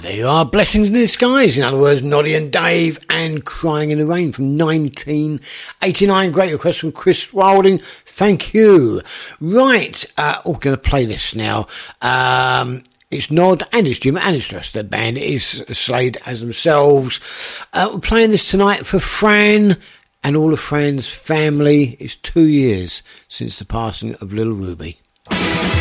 There you are, Blessings in Disguise. In other words, Noddy and Dave and Crying in the Rain from 1989. Great request from Chris Wilding. Thank you. Right, we're going to play this now. It's Nod and it's Jim and it's just the band is Slade as themselves. We're playing this tonight for Fran and all of Fran's family. It's 2 years since the passing of little Ruby.